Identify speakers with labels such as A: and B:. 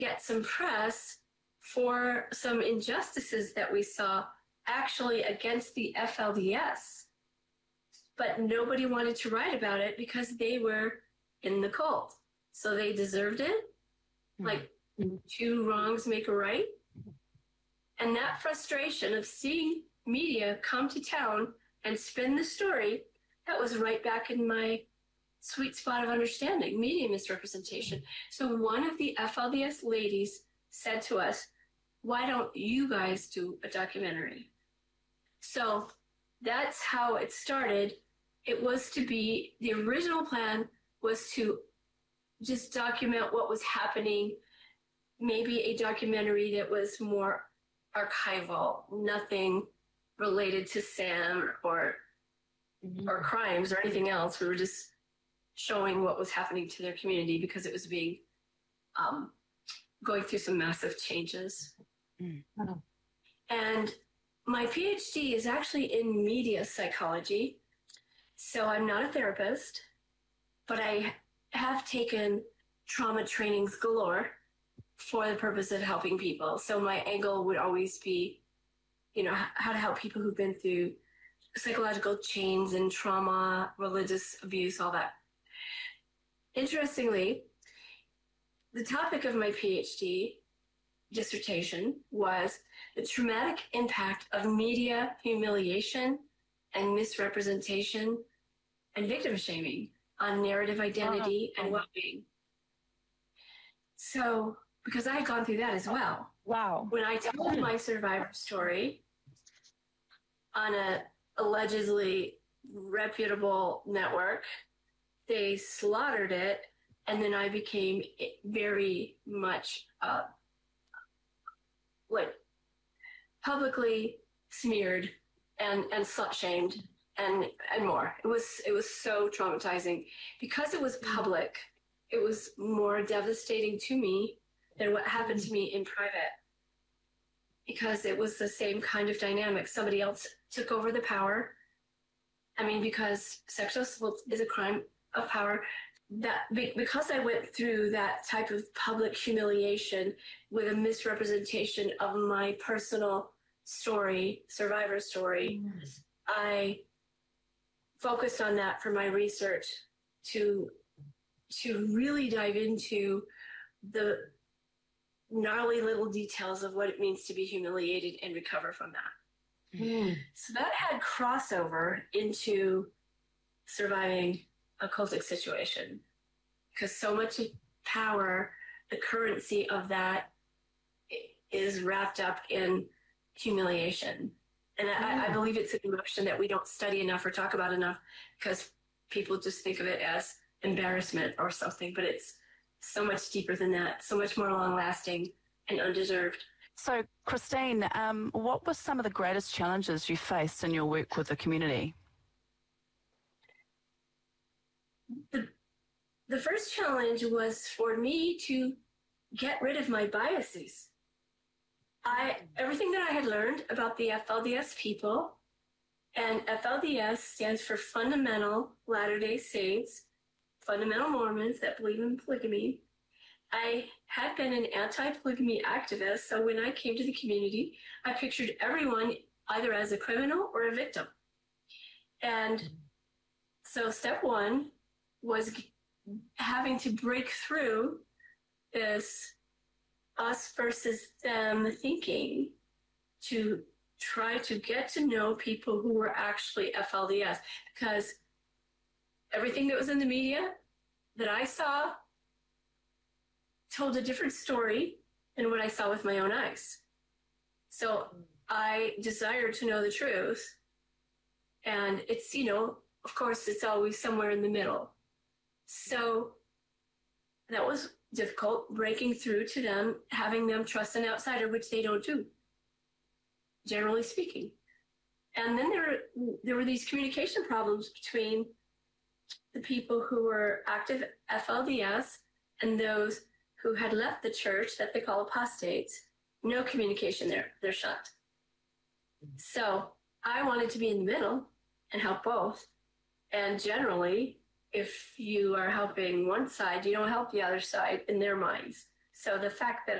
A: get some press for some injustices that we saw actually against the FLDS. But nobody wanted to write about it because they were in the cult. So they deserved it. Like, two wrongs make a right. And that frustration of seeing media come to town and spin the story, that was right back in my sweet spot of understanding, media misrepresentation. So one of the FLDS ladies said to us, why don't you guys do a documentary? So that's how it started. It was to be, the original plan was to just document what was happening, maybe a documentary that was more archival, nothing related to Sam or crimes or anything else. We were just showing what was happening to their community because it was being going through some massive changes. And my PhD is actually in media psychology. So I'm not a therapist, but I have taken trauma trainings galore for the purpose of helping people. So my angle would always be, you know, how to help people who've been through psychological chains and trauma, religious abuse, all that. Interestingly, the topic of my PhD dissertation was the traumatic impact of media humiliation and misrepresentation and victim shaming on narrative identity and well-being. So, because I had gone through that as well.
B: Wow.
A: When I told my survivor story on a allegedly reputable network, they slaughtered it, and then I became very much publicly smeared and slut shamed and more. It was so traumatizing because it was public. It was more devastating to me than what happened to me in private, because it was the same kind of dynamic. Somebody else took over the power. I mean, because sexual assault is a crime of power. That because I went through that type of public humiliation with a misrepresentation of my personal story, survivor story, I focused on that for my research to really dive into the gnarly little details of what it means to be humiliated and recover from that. So that had crossover into surviving a cultic situation, because so much power, the currency of that is wrapped up in humiliation. And I believe it's an emotion that we don't study enough or talk about enough, because people just think of it as embarrassment or something, but it's so much deeper than that, so much more long-lasting and undeserved.
B: So, Christine, what were some of the greatest challenges you faced in your work with the community?
A: The first challenge was for me to get rid of my biases. Everything that I had learned about the FLDS people, and FLDS stands for Fundamental Latter-day Saints, fundamental Mormons that believe in polygamy. I had been an anti-polygamy activist, so when I came to the community, I pictured everyone either as a criminal or a victim. And so step one was having to break through this us versus them thinking to try to get to know people who were actually FLDS, because everything that was in the media that I saw told a different story than what I saw with my own eyes. So I desired to know the truth. And it's, of course, it's always somewhere in the middle. So that was difficult, breaking through to them, having them trust an outsider, which they don't do, generally speaking. And then there were these communication problems between the people who were active FLDS and those who had left the church that they call apostates. No communication there. They're shut. So I wanted to be in the middle and help both. And generally, if you are helping one side, you don't help the other side in their minds. So the fact that